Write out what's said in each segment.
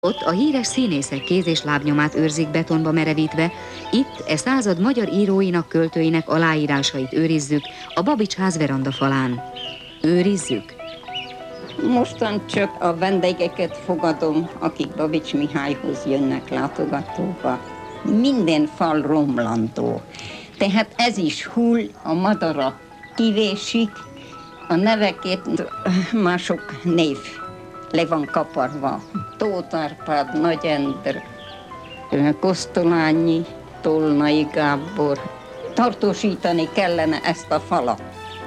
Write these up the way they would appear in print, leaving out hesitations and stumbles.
Ott a híres színészek kéz és lábnyomát őrzik betonba merevítve, itt e század magyar íróinak, költőinek aláírásait őrizzük a Babits ház veranda falán. Őrizzük? Mostan csak a vendégeket fogadom, akik Babits Mihályhoz jönnek látogatóba. Minden fal romlandó. Tehát ez is hull, a madara kivésik, a neveket mások név le van kaparva. Tóth Árpád, Nagy Endre, Kosztolányi, Tolnai Gábor. Tartósítani kellene ezt a falat.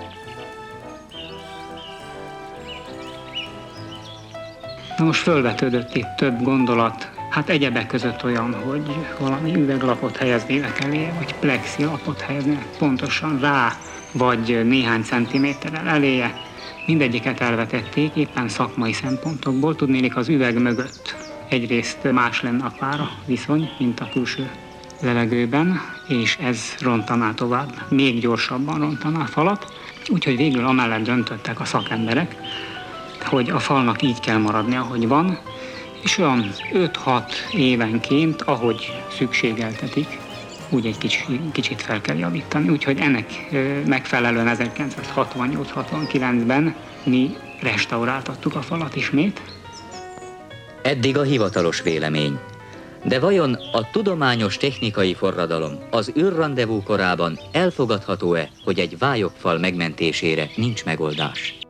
Na most fölvetődött itt több gondolat, hát egyebek között olyan, hogy valami üveglapot helyeznének elé, vagy plexilapot helyeznének pontosan rá, vagy néhány centiméterrel eléje. Mindegyiket elvetették, éppen szakmai szempontokból. Tudnélik, az üveg mögött egyrészt más lenne a pára viszony, mint a külső levegőben, és ez rontaná tovább, még gyorsabban rontaná a falat. Úgyhogy végül amellett döntöttek a szakemberek, hogy a falnak így kell maradni, ahogy van, és olyan 5-6 évenként, ahogy szükségeltetik, úgy egy kicsit fel kell javítani. Úgyhogy ennek megfelelően 1968-69-ben mi restauráltattuk a falat ismét. Eddig a hivatalos vélemény. De vajon a tudományos technikai forradalom az űrrandevú korában elfogadható-e, hogy egy vályogfal megmentésére nincs megoldás?